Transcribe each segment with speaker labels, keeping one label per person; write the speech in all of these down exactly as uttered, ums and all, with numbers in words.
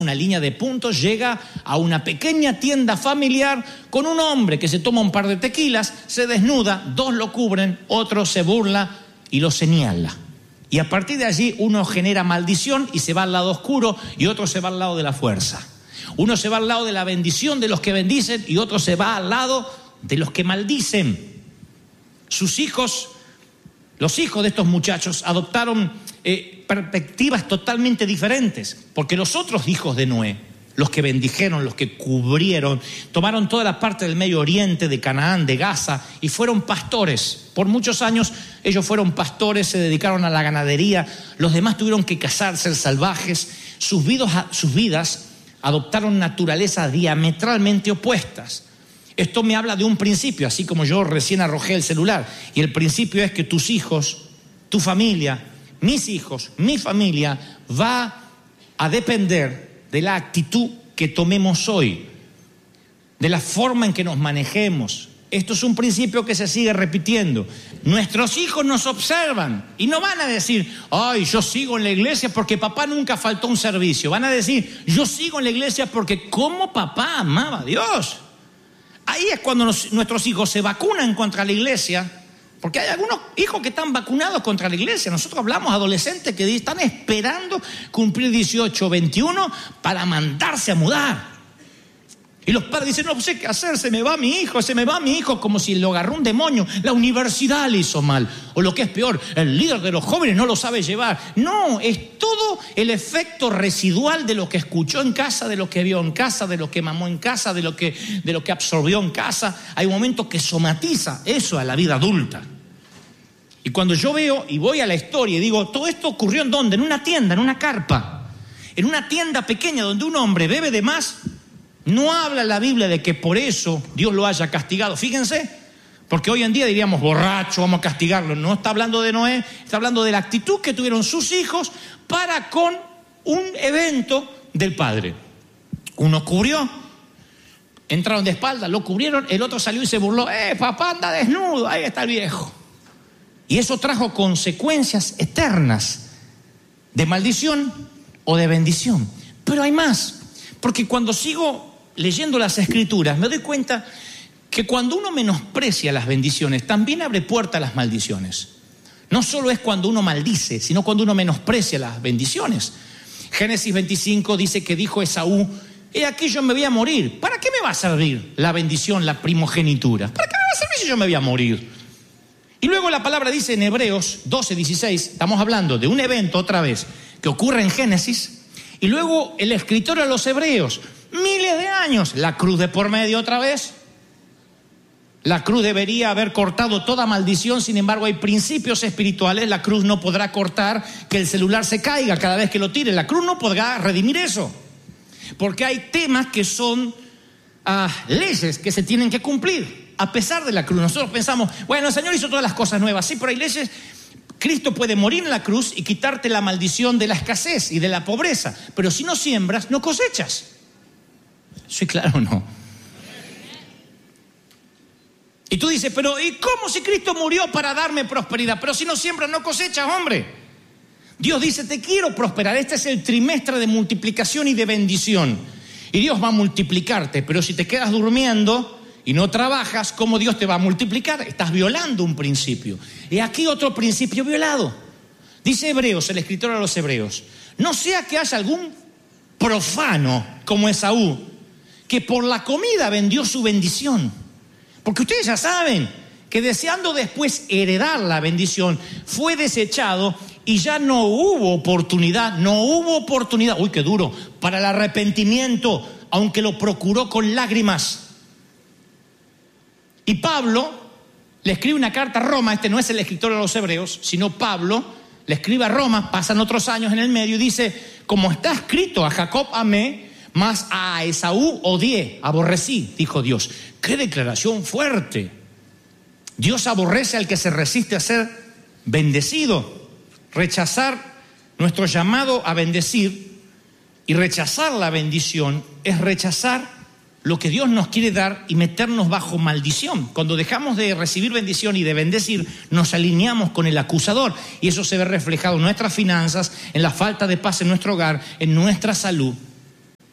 Speaker 1: una línea de puntos, llega a una pequeña tienda familiar con un hombre que se toma un par de tequilas, se desnuda, dos lo cubren, otro se burla y lo señala. Y a partir de allí uno genera maldición y se va al lado oscuro y otro se va al lado de la fuerza. Uno se va al lado de la bendición de los que bendicen y otro se va al lado de los que maldicen. Sus hijos, los hijos de estos muchachos adoptaron eh, perspectivas totalmente diferentes, porque los otros hijos de Noé, los que bendijeron, los que cubrieron, tomaron toda la parte del Medio Oriente, de Canaán, de Gaza, y fueron pastores. Por muchos años ellos fueron pastores, se dedicaron a la ganadería, los demás tuvieron que cazar, ser salvajes. Sus vidas, sus vidas adoptaron naturalezas diametralmente opuestas. Esto me habla de un principio, así como yo recién arrojé el celular, y el principio es que tus hijos, tu familia, mis hijos, mi familia, va a depender de la actitud que tomemos hoy, de la forma en que nos manejemos. Esto es un principio que se sigue repitiendo. Nuestros hijos nos observan y no van a decir, ay, yo sigo en la iglesia porque papá nunca faltó un servicio. Van a decir, yo sigo en la iglesia porque como papá amaba a Dios. Ahí es cuando nos, nuestros hijos se vacunan contra la iglesia, porque hay algunos hijos que están vacunados contra la iglesia. Nosotros hablamos adolescentes que están esperando cumplir dieciocho o veintiuno para mandarse a mudar. Y los padres dicen, no sé qué hacer, se me va mi hijo, se me va mi hijo, como si lo agarró un demonio. La universidad le hizo mal. O lo que es peor, el líder de los jóvenes no lo sabe llevar. No, es todo el efecto residual de lo que escuchó en casa, de lo que vio en casa, de lo que mamó en casa, de lo que, de lo que absorbió en casa. Hay un momento que somatiza eso a la vida adulta. Y cuando yo veo y voy a la historia y digo, todo esto ocurrió ¿en dónde? En una tienda, en una carpa. En una tienda pequeña donde un hombre bebe de más. No habla la Biblia de que por eso Dios lo haya castigado. Fíjense, porque hoy en día diríamos borracho, vamos a castigarlo. No está hablando de Noé, está hablando de la actitud que tuvieron sus hijos para con un evento del padre. Uno cubrió, entraron de espalda, lo cubrieron, el otro salió y se burló. ¡Eh, papá anda desnudo! Ahí está el viejo. Y eso trajo consecuencias eternas de maldición o de bendición. Pero hay más, porque cuando sigo leyendo las Escrituras me doy cuenta que cuando uno menosprecia las bendiciones también abre puerta a las maldiciones. No solo es cuando uno maldice, sino cuando uno menosprecia las bendiciones. Génesis veinticinco dice que dijo Esaú, he aquí yo me voy a morir. ¿Para qué me va a servir la bendición, la primogenitura? ¿Para qué me va a servir si yo me voy a morir? Y luego la palabra dice en Hebreos doce, dieciséis, estamos hablando de un evento otra vez que ocurre en Génesis, y luego el escritor a los Hebreos, miles de años, la cruz de por medio otra vez. La cruz debería haber cortado toda maldición, sin embargo hay principios espirituales. La cruz no podrá cortar que el celular se caiga cada vez que lo tire. La cruz no podrá redimir eso, porque hay temas que son uh, leyes que se tienen que cumplir a pesar de la cruz. Nosotros pensamos, bueno, el Señor hizo todas las cosas nuevas, sí, pero hay leyes. Cristo puede morir en la cruz y quitarte la maldición de la escasez y de la pobreza, pero si no siembras, no cosechas. ¿Soy claro o no? Y tú dices, pero ¿y cómo si Cristo murió para darme prosperidad? Pero si no siembras, no cosechas, hombre. Dios dice, te quiero prosperar. Este es el trimestre de multiplicación y de bendición. Y Dios va a multiplicarte, pero si te quedas durmiendo y no trabajas, ¿cómo Dios te va a multiplicar? Estás violando un principio. Y aquí otro principio violado. Dice Hebreos, el escritor a los Hebreos, no sea que haya algún profano como Esaú, que por la comida vendió su bendición. Porque ustedes ya saben que deseando después heredar la bendición, fue desechado y ya no hubo oportunidad, no hubo oportunidad, uy, qué duro, para el arrepentimiento, aunque lo procuró con lágrimas. Y Pablo le escribe una carta a Roma, este no es el escritor de los Hebreos, sino Pablo, le escribe a Roma, pasan otros años en el medio y dice, como está escrito, a Jacob amé, mas a Esaú odié, aborrecí, dijo Dios. ¡Qué declaración fuerte! Dios aborrece al que se resiste a ser bendecido. Rechazar nuestro llamado a bendecir y rechazar la bendición es rechazar lo que Dios nos quiere dar y meternos bajo maldición. Cuando dejamos de recibir bendición y de bendecir, nos alineamos con el acusador y eso se ve reflejado en nuestras finanzas, en la falta de paz en nuestro hogar, en nuestra salud.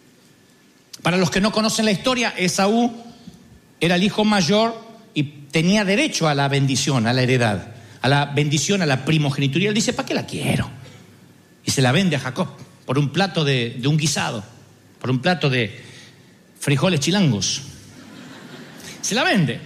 Speaker 1: Para los que no conocen la historia, Esaú era el hijo mayor y tenía derecho a la bendición, a la heredad, a la bendición, a la primogenitura. Y él dice, ¿para qué la quiero? Y se la vende a Jacob por un plato de, de un guisado, por un plato de frijoles chilangos. Se la vende.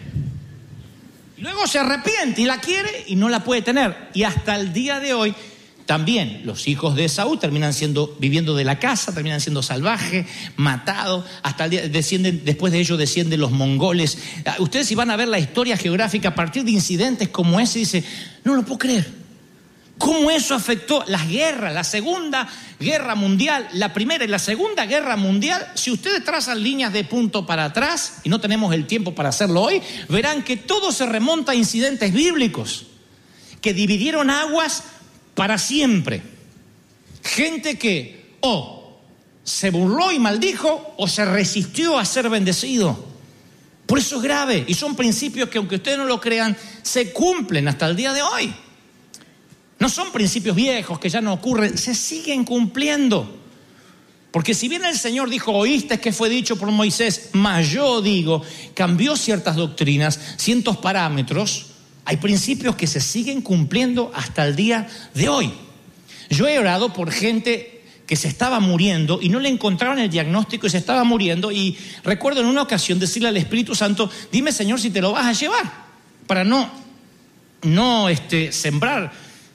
Speaker 1: Y luego se arrepiente y la quiere y no la puede tener. Y hasta el día de hoy también los hijos de Esaú terminan siendo, viviendo de la casa, terminan siendo salvajes, matados. Hasta el día, descienden, después de ellos descienden los mongoles. Ustedes si van a ver la historia geográfica a partir de incidentes como ese, dice, no lo puedo creer. ¿Cómo eso afectó las guerras? La Segunda Guerra Mundial, la Primera y la Segunda Guerra Mundial. Si ustedes trazan líneas de punto para atrás, y no tenemos el tiempo para hacerlo hoy, verán que todo se remonta a incidentes bíblicos que dividieron aguas para siempre. Gente que o se burló y maldijo o se resistió a ser bendecido. Por eso es grave, y son principios que aunque ustedes no lo crean, se cumplen hasta el día de hoy. No son principios viejos que ya no ocurren, se siguen cumpliendo. Porque si bien el Señor dijo, oíste que fue dicho por Moisés, mas yo digo, cambió ciertas doctrinas, ciertos parámetros, hay principios que se siguen cumpliendo hasta el día de hoy. Yo he orado por gente que se estaba muriendo y no le encontraron el diagnóstico y se estaba muriendo, y recuerdo en una ocasión decirle al Espíritu Santo, dime Señor si te lo vas a llevar, para no, no este, sembrar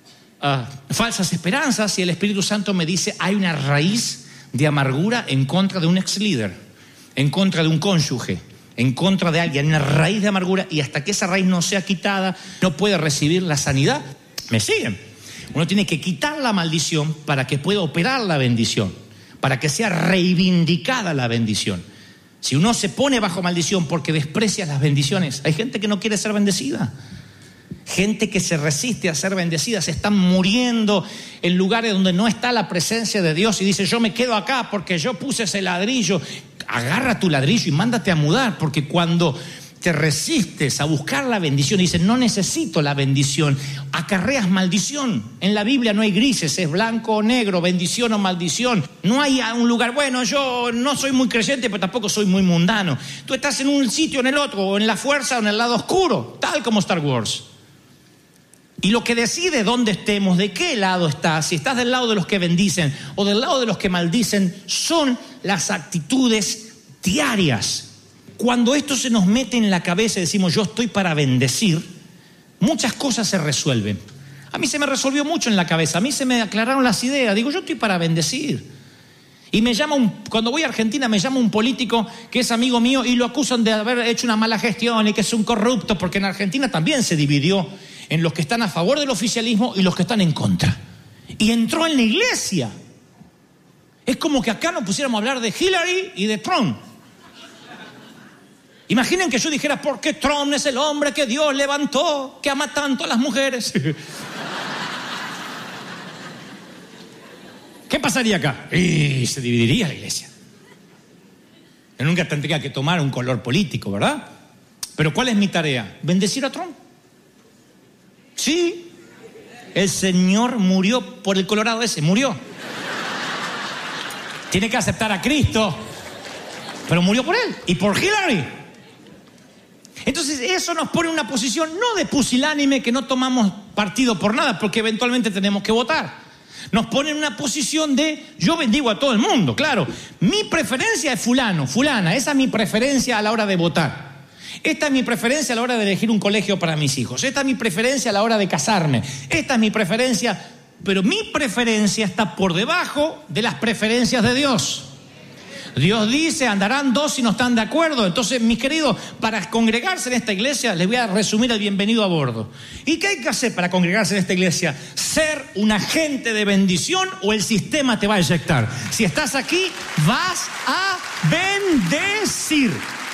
Speaker 1: uh, falsas esperanzas. Y el Espíritu Santo me dice, hay una raíz de amargura en contra de un ex líder, en contra de un cónyuge, en contra de alguien, una raíz de amargura, y hasta que esa raíz no sea quitada, no puede recibir la sanidad. ¿Me siguen? Uno tiene que quitar la maldición para que pueda operar la bendición, para que sea reivindicada la bendición. Si uno se pone bajo maldición porque desprecia las bendiciones, hay gente que no quiere ser bendecida, gente que se resiste a ser bendecida, se están muriendo en lugares donde no está la presencia de Dios y dice, yo me quedo acá porque yo puse ese ladrillo. Agarra tu ladrillo y mándate a mudar, porque cuando te resistes a buscar la bendición, dices, no necesito la bendición, acarreas maldición. En la Biblia no hay grises, es blanco o negro, bendición o maldición. No hay un lugar, bueno, yo no soy muy creyente, pero tampoco soy muy mundano. Tú estás en un sitio o en el otro, o en la fuerza o en el lado oscuro, tal como Star Wars. Y lo que decide dónde estemos, de qué lado estás, si estás del lado de los que bendicen o del lado de los que maldicen, son las actitudes diarias. Cuando esto se nos mete en la cabeza y decimos yo estoy para bendecir, muchas cosas se resuelven. A mí se me resolvió mucho en la cabeza, a mí se me aclararon las ideas. Digo, yo estoy para bendecir. Y me llama un, cuando voy a Argentina me llama un político que es amigo mío y lo acusan de haber hecho una mala gestión y que es un corrupto, porque en Argentina también se dividió en los que están a favor del oficialismo y los que están en contra. Y entró en la iglesia. Es como que acá nos pusiéramos a hablar de Hillary y de Trump. Imaginen que yo dijera, porque Trump es el hombre que Dios levantó, que ama tanto a las mujeres. ¿Qué pasaría acá? Y se dividiría la iglesia. Yo nunca tendría que tomar un color político, ¿verdad? Pero ¿cuál es mi tarea? ¿Bendecir a Trump? Sí. El Señor murió por el colorado ese, murió. Tiene que aceptar a Cristo, pero murió por él y por Hillary. Entonces eso nos pone en una posición no de pusilánime, que no tomamos partido por nada, porque eventualmente tenemos que votar. Nos pone en una posición de yo bendigo a todo el mundo, claro. Mi preferencia es fulano, fulana, esa es mi preferencia a la hora de votar. Esta es mi preferencia a la hora de elegir un colegio para mis hijos. Esta es mi preferencia a la hora de casarme. Esta es mi preferencia, pero mi preferencia está por debajo de las preferencias de Dios. Dios dice, andarán dos si no están de acuerdo. Entonces, mis queridos, para congregarse en esta iglesia, les voy a resumir el bienvenido a bordo. ¿Y qué hay que hacer para congregarse en esta iglesia? Ser un agente de bendición o el sistema te va a eyectar. Si estás aquí, vas a bendecir.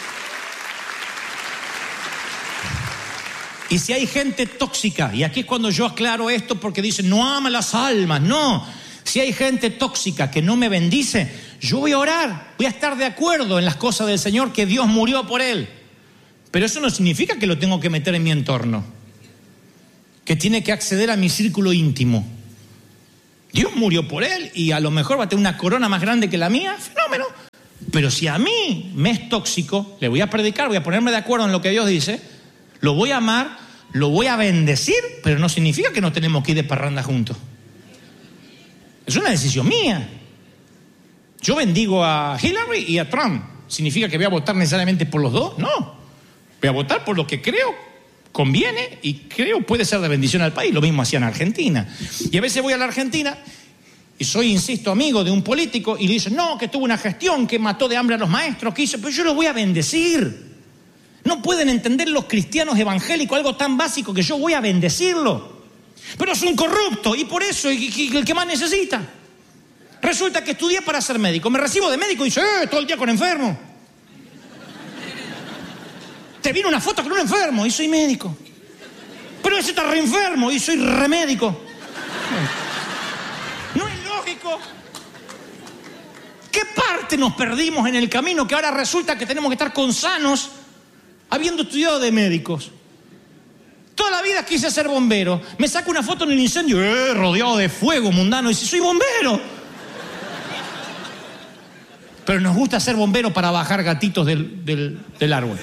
Speaker 1: Y si hay gente tóxica, y aquí es cuando yo aclaro esto porque dicen, no ama las almas, no. Si hay gente tóxica que no me bendice, yo voy a orar, voy a estar de acuerdo en las cosas del Señor, que Dios murió por él. Pero eso no significa que lo tengo que meter en mi entorno, que tiene que acceder a mi círculo íntimo. Dios murió por él y a lo mejor va a tener una corona más grande que la mía, fenómeno. Pero si a mí me es tóxico, le voy a predicar, voy a ponerme de acuerdo en lo que Dios dice, lo voy a amar, lo voy a bendecir, pero no significa que no tenemos que ir de parranda juntos. Es una decisión mía. Yo bendigo a Hillary y a Trump. ¿Significa que voy a votar necesariamente por los dos? No. Voy a votar por lo que creo conviene y creo puede ser de bendición al país. Lo mismo hacía en Argentina. Y a veces voy a la Argentina y soy, insisto, amigo de un político y le dicen, no, que tuvo una gestión, que mató de hambre a los maestros, que hizo, pero yo los voy a bendecir. No pueden entender los cristianos evangélicos algo tan básico que yo voy a bendecirlo. Pero es un corrupto y por eso y, y, el que más necesita. Resulta que estudié para ser médico, me recibo de médico y dice, eh, todo el día con enfermo. Te viene una foto con un enfermo y soy médico. Pero ese está re enfermo y soy remédico. No es lógico. ¿Qué parte nos perdimos en el camino que ahora resulta que tenemos que estar con sanos habiendo estudiado de médicos? Toda la vida quise ser bombero. Me saco una foto en el incendio, eh, rodeado de fuego mundano, y si soy bombero. Pero nos gusta ser bombero para bajar gatitos del, del, del árbol.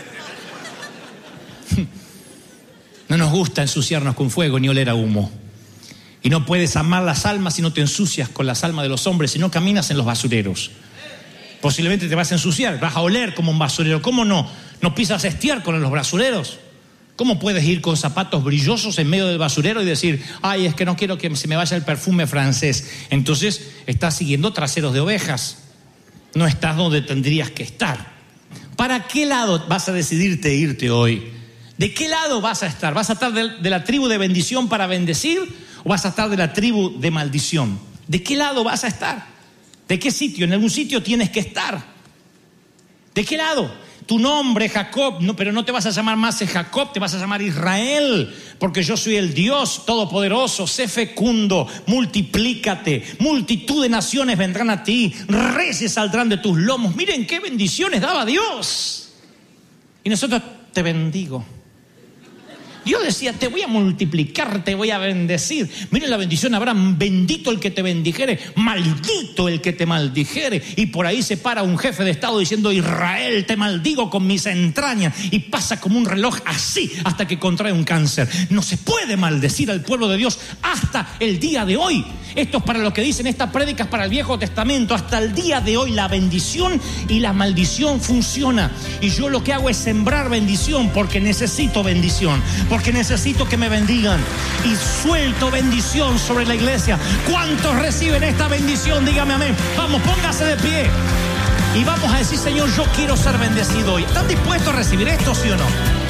Speaker 1: No nos gusta ensuciarnos con fuego ni oler a humo. Y no puedes amar las almas si no te ensucias con las almas de los hombres, si no caminas en los basureros. Posiblemente te vas a ensuciar, vas a oler como un basurero. ¿Cómo no? ¿No pisas estiércol en los basureros? ¿Cómo puedes ir con zapatos brillosos en medio del basurero y decir, ay, es que no quiero que se me vaya el perfume francés? Entonces estás siguiendo traseros de ovejas. No estás donde tendrías que estar. ¿Para qué lado vas a decidirte irte hoy? ¿De qué lado vas a estar? ¿Vas a estar de, de la tribu de bendición para bendecir o vas a estar de la tribu de maldición? ¿De qué lado vas a estar? ¿De qué sitio? En algún sitio tienes que estar. ¿De qué lado? Tu nombre, Jacob, no, pero no te vas a llamar más Jacob, te vas a llamar Israel, porque yo soy el Dios todopoderoso. Sé fecundo, multiplícate, multitud de naciones vendrán a ti, reyes saldrán de tus lomos. Miren qué bendiciones daba Dios. Y nosotros, te bendigo. Dios decía, te voy a multiplicar, te voy a bendecir. Miren la bendición de Abraham, bendito el que te bendijere, maldito el que te maldijere. Y por ahí se para un jefe de Estado diciendo, Israel, te maldigo con mis entrañas. Y pasa como un reloj así hasta que contrae un cáncer. No se puede maldecir al pueblo de Dios hasta el día de hoy. Esto es para lo que dicen estas prédicas para el Viejo Testamento. Hasta el día de hoy la bendición y la maldición funciona. Y yo lo que hago es sembrar bendición porque necesito bendición. Porque necesito que me bendigan y suelto bendición sobre la iglesia. ¿Cuántos reciben esta bendición? Dígame amén. Vamos, póngase de pie y vamos a decir, Señor, yo quiero ser bendecido hoy. ¿Están dispuestos a recibir esto, sí o no?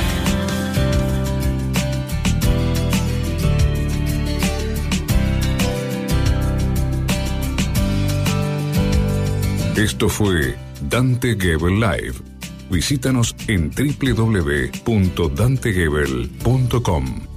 Speaker 2: Esto fue Dante Gebel Live. Visítanos en doble u doble u doble u punto dante gebel punto com.